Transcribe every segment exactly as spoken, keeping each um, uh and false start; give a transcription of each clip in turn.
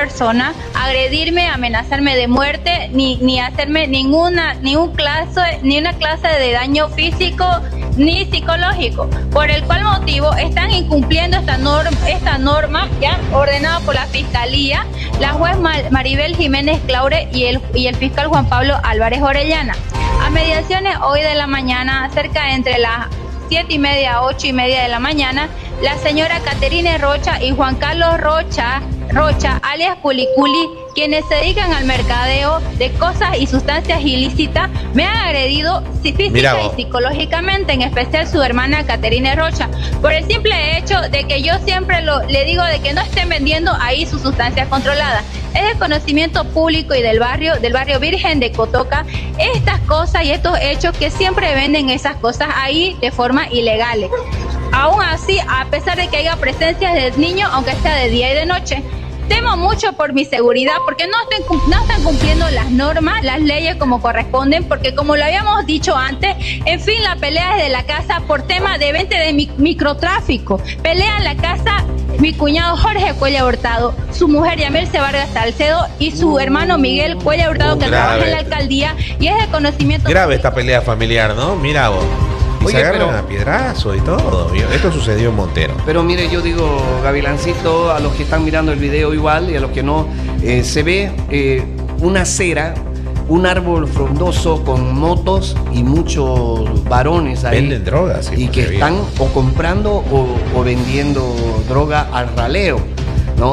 persona, agredirme, amenazarme de muerte, ni, ni hacerme ninguna, ni un clase, ni una clase de daño físico ni psicológico, por el cual motivo están incumpliendo esta norma, esta norma ya ordenada por la Fiscalía, la juez Maribel Jiménez Claure y el, y el fiscal Juan Pablo Álvarez Orellana. A mediaciones hoy de la mañana, cerca entre las siete y media, ocho y media de la mañana, la señora Caterine Rocha y Juan Carlos Rocha, Rocha, alias Culiculi, quienes se dedican al mercadeo de cosas y sustancias ilícitas, me han agredido física y psicológicamente, en especial su hermana Caterine Rocha, por el simple hecho de que yo siempre lo, le digo de que no estén vendiendo ahí sus sustancias controladas. Es de conocimiento público y del barrio, del barrio Virgen de Cotoca, estas cosas y estos hechos que siempre venden esas cosas ahí de forma ilegal. Aún así, a pesar de que haya presencia de niños, aunque sea de día y de noche, temo mucho por mi seguridad, porque no están, no están cumpliendo las normas, las leyes como corresponden, porque como lo habíamos dicho antes, en fin, la pelea es de la casa por tema de venta de mi, microtráfico. Pelea en la casa mi cuñado Jorge Cuellar Hurtado, su mujer Yamelce Vargas Salcedo y su hermano Miguel Cuellar Hurtado, que trabaja en la alcaldía, y es de conocimiento... Grave esta pelea familiar, ¿no? Mira vos. Y Oye, se agarran pero, a piedrazo y todo. Esto sucedió en Montero. Pero mire, yo digo, Gavilancito, a los que están mirando el video igual y a los que no, eh, se ve eh, una acera, un árbol frondoso con motos y muchos varones ahí. Venden drogas. Sí, y que están bien. o comprando o, o vendiendo droga al raleo, ¿no?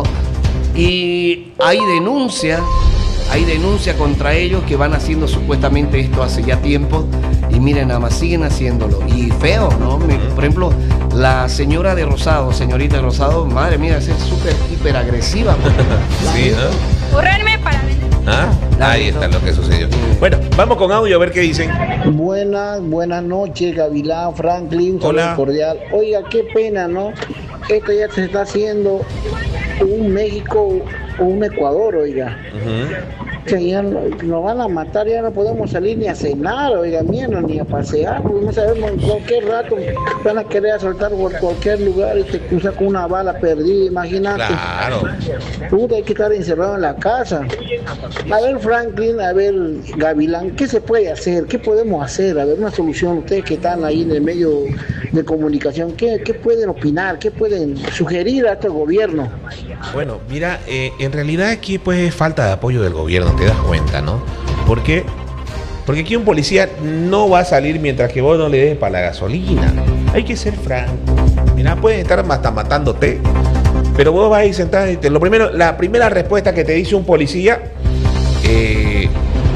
Y hay denuncia, hay denuncia contra ellos que van haciendo supuestamente esto hace ya tiempo. Y miren, nada más siguen haciéndolo. Y feo, ¿no? Me, por ejemplo, la señora de Rosado, señorita de Rosado, madre mía, es súper, hiper agresiva. Sí, ¿no? Correrme para vender. Ah, ahí está lo que sucedió. Bueno, vamos con audio a ver qué dicen. Buenas, buenas noches, Gavilán, Franklin, un Hola. cordial. Oiga, qué pena, ¿no? Esto ya se está haciendo un México o un Ecuador, oiga. Uh-huh. Que ya nos van a matar, ya no podemos salir ni a cenar, oiga, mierda, ni a pasear, porque no sabemos en cualquier rato van a querer asaltar por cualquier lugar y te cruzan con una bala perdida, imagínate. Claro. Puta, hay que estar encerrado en la casa. A ver, Franklin, a ver, Gavilán, ¿qué se puede hacer? ¿Qué podemos hacer? A ver, una solución, ustedes que están ahí en el medio de comunicación, ¿qué, qué pueden opinar? ¿Qué pueden sugerir a este gobierno? Bueno, mira, eh, en realidad aquí pues es falta de apoyo del gobierno, te das cuenta, ¿no? ¿Por qué? Porque aquí un policía no va a salir mientras que vos no le des para la gasolina. Hay que ser franco. Mira, pueden estar hasta matándote, pero vos vas ahí sentado y te, lo primero, la primera respuesta que te dice un policía, eh,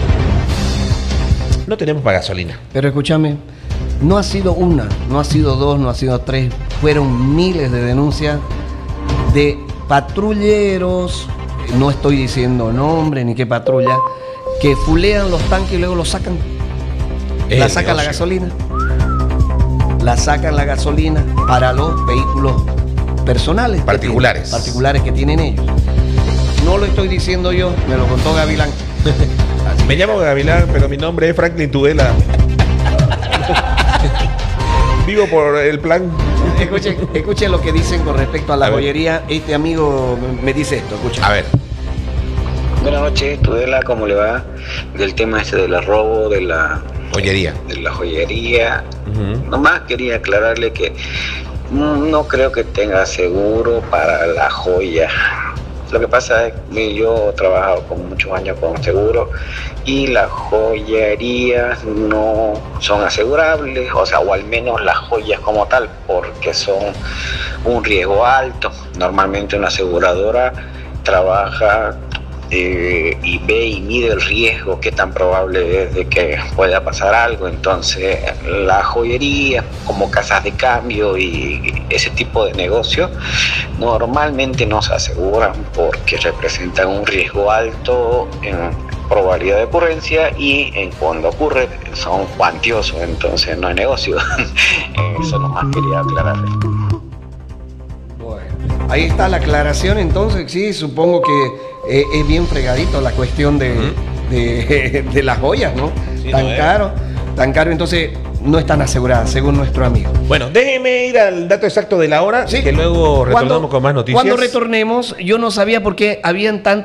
no tenemos para gasolina. Pero escúchame, no ha sido una, no ha sido dos, no ha sido tres, fueron miles de denuncias de patrulleros, no estoy diciendo nombre ni qué patrulla, que fulean los tanques y luego los sacan. Es la sacan la gasolina. La sacan la gasolina para los vehículos personales. Particulares. Que tienen, particulares que tienen ellos. No lo estoy diciendo yo, me lo contó Gavilán. Me llamo Gavilán, pero mi nombre es Franklin Tudela. Vivo por el plan. Escuchen, escuchen lo que dicen con respecto a la a joyería. Este amigo me dice esto, escuchen. A ver. Buenas noches, Tudela, ¿cómo le va? Del tema este del robo, de la joyería. De la joyería. Uh-huh. Nomás quería aclararle que no creo que tenga seguro para la joya. Lo que pasa es que yo he trabajado con muchos años con seguro y las joyerías no son asegurables, o sea, o al menos las joyas como tal, porque son un riesgo alto. Normalmente una aseguradora trabaja eh, y ve y mide el riesgo, qué tan probable es de que pueda pasar algo. Entonces las joyerías como casas de cambio y ese tipo de negocios normalmente no se aseguran porque representan un riesgo alto en probabilidad de ocurrencia y en cuando ocurre son cuantiosos, entonces no hay negocio. Eso nomás quería aclararle. Bueno, ahí está la aclaración. Entonces sí, supongo que eh, es bien fregadito la cuestión de, ¿Mm? de, de las joyas, ¿no? Sí, tan no caro, tan caro, entonces no están aseguradas, según nuestro amigo. Bueno, déjeme ir al dato exacto de la hora, sí, que luego retornamos con más noticias. Cuando retornemos, yo no sabía por qué habían tantos